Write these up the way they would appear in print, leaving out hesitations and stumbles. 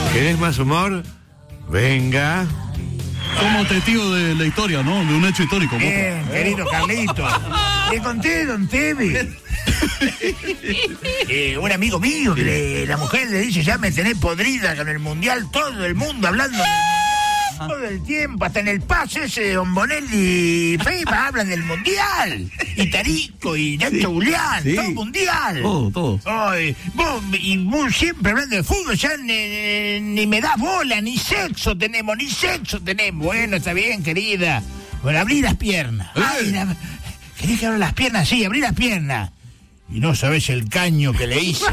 ¿Querés más humor? Venga. Somos testigos de la historia, ¿no? De un hecho histórico. Bien, querido Carlito. Le conté, don Teve. Un amigo mío que la mujer le dice, ya me tenés podrida con el mundial, todo el mundo hablando todo el tiempo, hasta en el pase ese de Don Bonelli y Feima hablan del mundial. Y Tarico y Nacho Julián, todo mundial. Todo. Ay, vos siempre hablando de fútbol, ya ni me das bola, ni sexo tenemos. Bueno, está bien, querida. Bueno, abrí las piernas. ¿Querés que abra las piernas? Sí, abrí las piernas. Y no sabés el caño que le hice.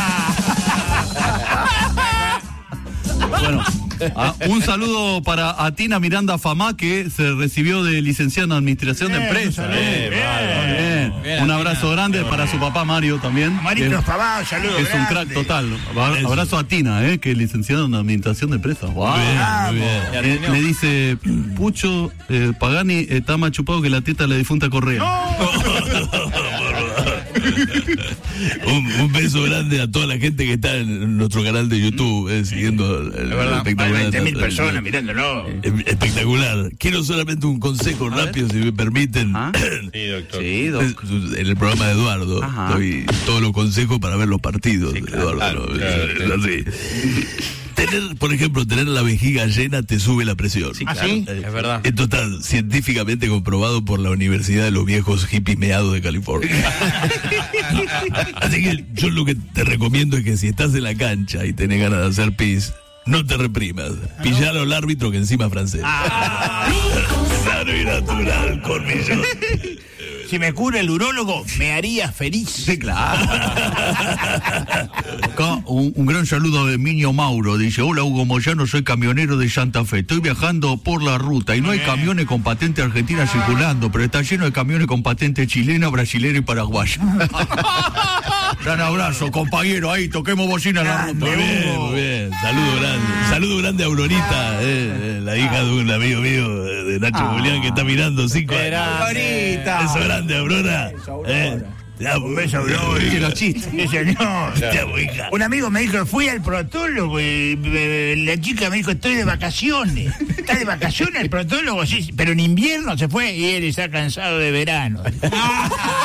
Bueno, un saludo para Atina Miranda Famá, que se recibió de licenciada en Administración de Empresas. Bien. Un abrazo grande para su papá Mario también. Marito Famá, saludos. Es un crack total. Abrazo a Tina, que es licenciada en Administración de Empresas. Wow. Muy bien. Me dice, Pucho, Pagani está más chupado que la teta de la difunta Correa. Un beso grande a toda la gente que está en nuestro canal de YouTube, siguiendo el espectacular. 20.000 personas mirándolo. Espectacular. Quiero solamente un consejo rápido, si me permiten. Sí, doctor. Sí, doctor. En el programa de Eduardo doy todos los consejos para ver los partidos. Sí, claro, Eduardo. Claro. Así. Por ejemplo, tener la vejiga llena te sube la presión. Sí, claro. Es verdad. Esto está científicamente comprobado por la Universidad de los Viejos Hippies Meados de California. Así que yo lo que te recomiendo es que si estás en la cancha y tenés ganas de hacer pis, no te reprimas. Pillalo al árbitro, que encima es francés. Sano y natural, cornillón. Si me cura el urólogo, me haría feliz. Sí, claro. Acá un gran saludo de Miño Mauro. Dice, hola Hugo Moyano, soy camionero de Santa Fe. Estoy viajando por la ruta y no hay camiones con patente argentina circulando, pero está lleno de camiones con patente chilena, brasilera y paraguaya. Gran abrazo, compañero. Ahí, toquemos bocina en la ruta. Muy bien. Saludo grande a Aurorita, la hija de un amigo mío, de Nacho Julián, que está mirando 5 años. Aurorita. Eso grande, Aurora. Te amo. Un beso, Aurora. Que los chistes. Sí, señor. Te amo, hija. Un amigo me dijo, fui al protólogo y la chica me dijo, estoy de vacaciones. ¿Está de vacaciones el protólogo? Sí, pero en invierno se fue y él está cansado de verano.